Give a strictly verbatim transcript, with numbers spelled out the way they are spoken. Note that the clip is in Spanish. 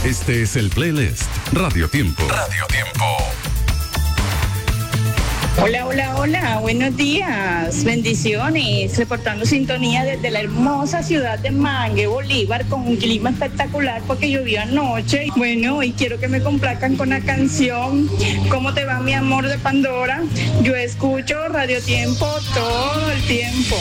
Este es el playlist Radio Tiempo. Radio Tiempo. Hola, hola, hola, buenos días, bendiciones, reportando sintonía desde la hermosa ciudad de Mangue, Bolívar, con un clima espectacular porque llovió anoche. Bueno, y quiero que me complazcan con la canción ¿Cómo te va mi amor de Pandora? Yo escucho Radio Tiempo todo el tiempo.